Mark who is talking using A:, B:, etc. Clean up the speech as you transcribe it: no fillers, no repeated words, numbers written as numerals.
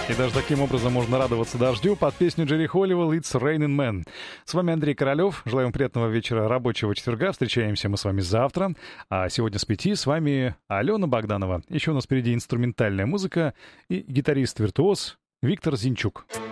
A: И даже таким образом можно радоваться дождю под песню Джерри Холливелл «It's Raining Man». С вами Андрей Королёв. Желаю вам приятного вечера рабочего четверга. Встречаемся мы с вами завтра. А сегодня с 5 с вами Алена Богданова. Еще у нас впереди инструментальная музыка и гитарист-виртуоз Виктор Зинчук.